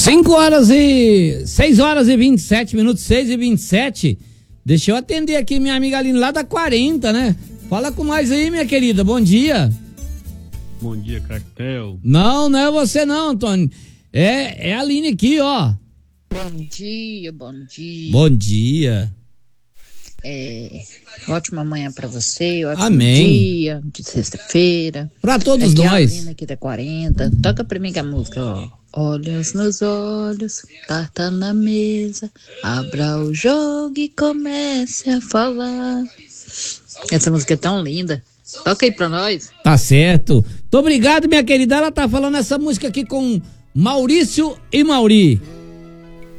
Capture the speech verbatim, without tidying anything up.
cinco horas e... seis horas e vinte e sete minutos, seis e vinte e sete. Deixa eu atender aqui minha amiga Aline, lá da quarenta, né? Fala com nós aí, minha querida, bom dia. Bom dia, Cartel. Não, não é você não, Antônio. É, é a Aline aqui, ó. Bom dia, bom dia. Bom dia. É, ótima manhã pra você, ótimo Amém. dia de sexta-feira. Pra todos aqui nós. É a Aline aqui da quarenta. Toca pra mim a música, ó. Olhos nos olhos, carta na mesa, abra o jogo e comece a falar. Essa música é tão linda. Toca aí pra nós. Tá certo. Muito obrigado, minha querida. Ela tá falando essa música aqui com Maurício e Mauri.